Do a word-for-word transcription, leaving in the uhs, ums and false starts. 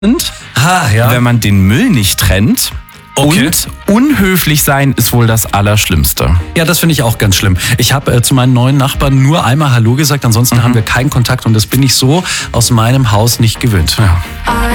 Ah, ja. wenn man den Müll nicht trennt. Okay. Und unhöflich sein ist wohl das Allerschlimmste. Ja, das finde ich auch ganz schlimm. Ich habe äh, zu meinen neuen Nachbarn nur einmal Hallo gesagt, ansonsten Mhm. haben wir keinen Kontakt und das bin ich so aus meinem Haus nicht gewöhnt. Ja.